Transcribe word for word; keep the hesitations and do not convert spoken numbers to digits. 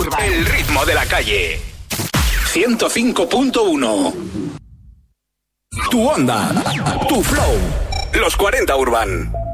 El ritmo de la calle. ciento cinco punto uno. Tu onda, tu flow. Los cuarenta Urban.